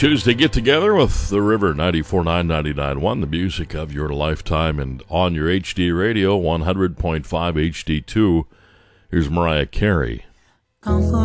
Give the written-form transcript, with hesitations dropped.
Tuesday get together with the River 94.9, 99.1, the music of your lifetime, and on your HD radio 100.5 HD2. Here's Mariah Carey.